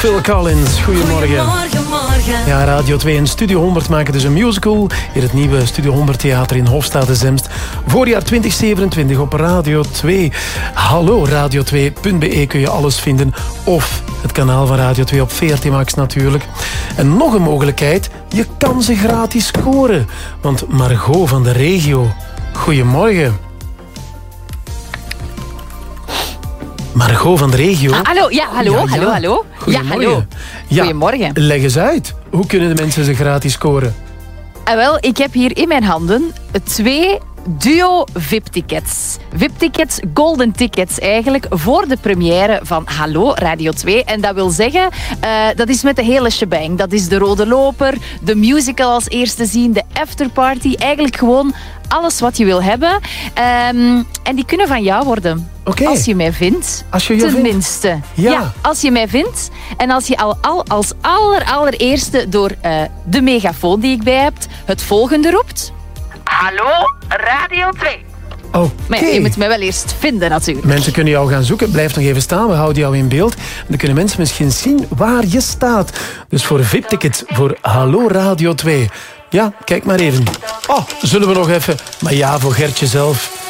Phil Collins, goedemorgen. Goedemorgen. Ja, Radio 2 en Studio 100 maken dus een musical in het nieuwe Studio 100 Theater in Hofstade-Zemst. Voorjaar 2027 op Radio 2. Hallo, radio2.be kun je alles vinden. Of het kanaal van Radio 2 op VRT Max natuurlijk. En nog een mogelijkheid, je kan ze gratis scoren. Want Margot van de regio, goedemorgen. Margot van de regio. Hallo, ja, hallo, Ja, hallo, hallo. Goedemorgen. Ja, hallo. Ja, Goedemorgen. leg eens uit. Hoe kunnen de mensen ze gratis scoren? Wel, ik heb hier in mijn handen 2 duo VIP-tickets. VIP-tickets, golden tickets eigenlijk, voor de première van Hallo Radio 2. En dat wil zeggen, dat is met de hele shebang. Dat is de Rode Loper, de musical als eerste zien, de afterparty. Eigenlijk gewoon alles wat je wil hebben. En die kunnen van jou worden. Oké. Als je mij vindt. Als je je tenminste. vindt. Ja. Als je mij vindt. En als je al als allereerste door de megafoon die ik bij heb, het volgende roept. Hallo, Radio 2. Oké. Maar ja, je moet mij wel eerst vinden natuurlijk. Mensen kunnen jou gaan zoeken. Blijf nog even staan, we houden jou in beeld. En dan kunnen mensen misschien zien waar je staat. Dus voor VIP-tickets voor Hallo Radio 2. Ja, kijk maar even. Oh, zullen we nog even... Maar ja, voor Gertje zelf...